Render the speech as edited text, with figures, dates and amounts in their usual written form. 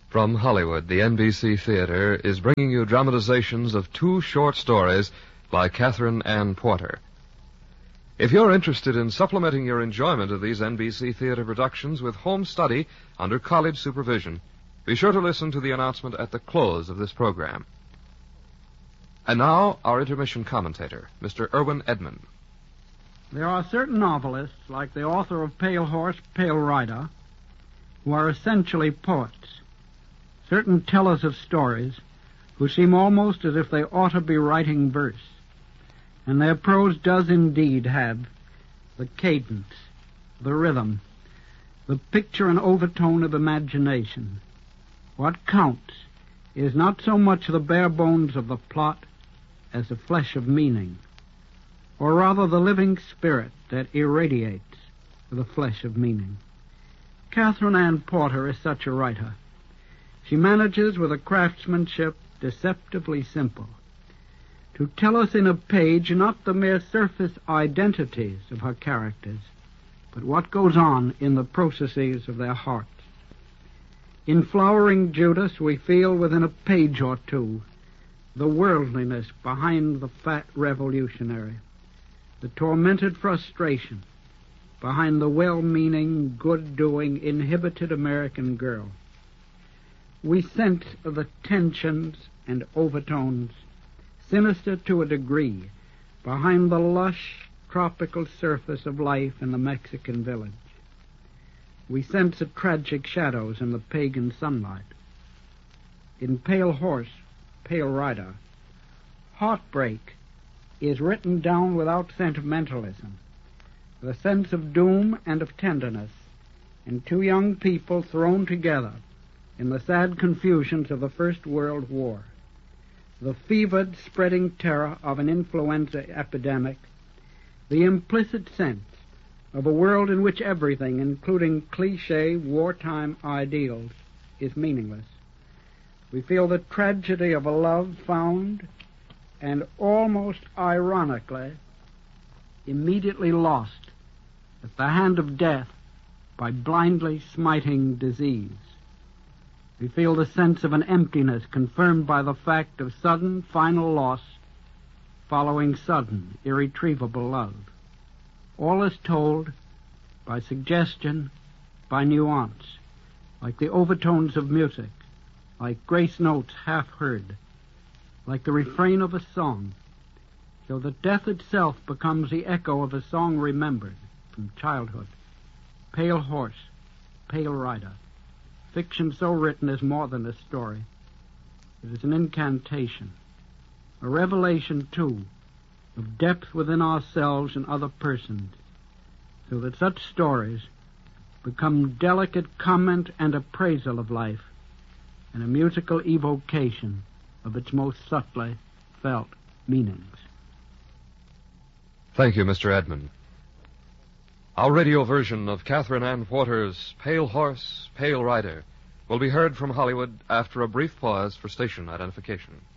From Hollywood, the NBC Theater is bringing you dramatizations of two short stories by Catherine Ann Porter. If you're interested in supplementing your enjoyment of these NBC Theater productions with home study under college supervision, be sure to listen to the announcement at the close of this program. And now, our intermission commentator, Mr. Irwin Edmond. There are certain novelists, like the author of Pale Horse, Pale Rider, who are essentially poets. Certain tellers of stories who seem almost as if they ought to be writing verse. And their prose does indeed have the cadence, the rhythm, the picture and overtone of imagination. What counts is not so much the bare bones of the plot as the flesh of meaning, or rather the living spirit that irradiates the flesh of meaning. Catherine Ann Porter is such a writer. She manages with a craftsmanship deceptively simple to tell us in a page not the mere surface identities of her characters, but what goes on in the processes of their hearts. In Flowering Judas, we feel within a page or two the worldliness behind the fat revolutionary, the tormented frustration behind the well-meaning, good-doing, inhibited American girl. We sense the tensions and overtones, sinister to a degree, behind the lush, tropical surface of life in the Mexican village. We sense the tragic shadows in the pagan sunlight. In Pale Horse, Pale Rider, heartbreak is written down without sentimentalism, the sense of doom and of tenderness in two young people thrown together in the sad confusions of the First World War, the fevered, spreading terror of an influenza epidemic, the implicit sense of a world in which everything, including cliché wartime ideals, is meaningless. We feel the tragedy of a love found and almost ironically immediately lost at the hand of death by blindly smiting disease. We feel the sense of an emptiness confirmed by the fact of sudden, final loss following sudden, irretrievable love. All is told by suggestion, by nuance, like the overtones of music, like grace notes half heard, like the refrain of a song, so that death itself becomes the echo of a song remembered from childhood. Pale Horse, Pale Rider. Fiction so written is more than a story. It is an incantation, a revelation, too, of depth within ourselves and other persons, so that such stories become delicate comment and appraisal of life and a musical evocation of its most subtly felt meanings. Thank you, Mr. Edmond. Our radio version of Catherine Ann Porter's Pale Horse, Pale Rider will be heard from Hollywood after a brief pause for station identification.